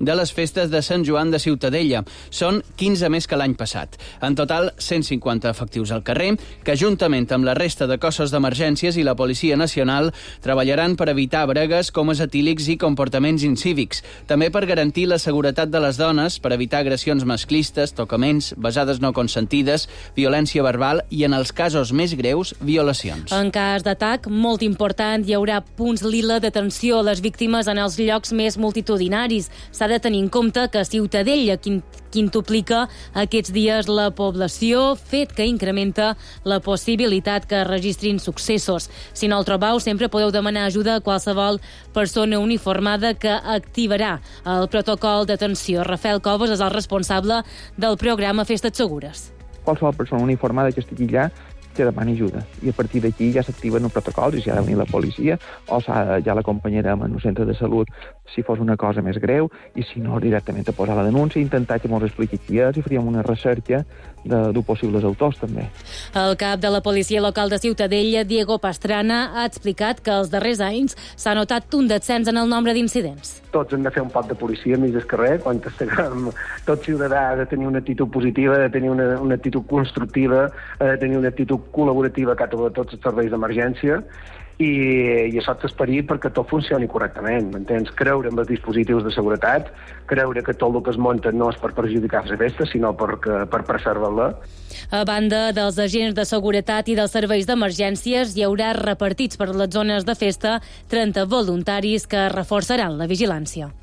de les festes de Sant Joan de Ciutadella. Són 15 més que l'any passat. En total, 150 efectius al carrer, que juntament amb la resta de cossos d'emergències i la Policia Nacional treballaran per evitar bregues, comes etílics i comportaments incívics. També per garantir la seguretat de les dones, per evitar agressions masclistes, tocaments, besades no consentides, violència verbal i, en els casos més greus, violacions. En cas d'atac, molt important, hi haurà punts lila d'atenció a les víctimes en els llocs més multitudinaris. S'ha de tenir en compte que Ciutadella quintuplica aquests dies la població, fet que incrementa la possibilitat que es registrin successos. Si no el trobeu, sempre podeu demanar ajuda a qualsevol persona uniformada que activarà el protocol d'atenció. Rafael Cobos és el responsable del programa Festes Segures. Qualsevol persona uniformada que estigui allà que demani ajuda. I a partir d'aquí ja s'activen els protocols i si ha de venir la policia o ja l'acompanyarem en un centre de salut si fos una cosa més greu i si no directament a posar la denúncia i intentar que ens expliqui qui és i faríem una recerca de possibles autors també. El cap de la policia local de Ciutadella, Diego Pastrana, ha explicat que els darrers anys s'ha notat un descens en el nombre d'incidents. Tots hem de fer un pot de policia mig del carrer, quan estiguem tot ciutadà ha de tenir una actitud positiva, ha de tenir una actitud constructiva, ha de tenir una actitud col·laborativa cap a tots els serveis d'emergència i això t'esperit perquè tot funcioni correctament, m'entens? Creure en els dispositius de seguretat, creure que tot el que es munta no és per perjudicar la festa, sinó per preservar-la. A banda dels agents de seguretat i dels serveis d'emergències, hi haurà repartits per les zones de festa 30 voluntaris que reforçaran la vigilància.